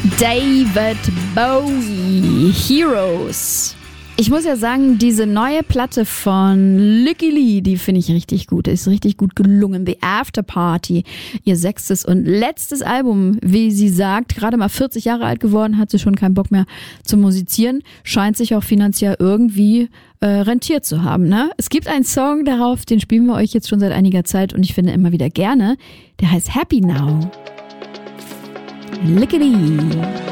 David Bowie, Heroes. Ich muss ja sagen, diese neue Platte von Lykke Li, die finde ich richtig gut. Ist richtig gut gelungen. The After Party, ihr 6. und letztes Album, wie sie sagt, gerade mal 40 Jahre alt geworden, hat sie schon keinen Bock mehr zu musizieren. Scheint sich auch finanziell irgendwie rentiert zu haben. Ne? Es gibt einen Song darauf, den spielen wir euch jetzt schon seit einiger Zeit und ich finde immer wieder gerne. Der heißt Happy Now. Lykke Li.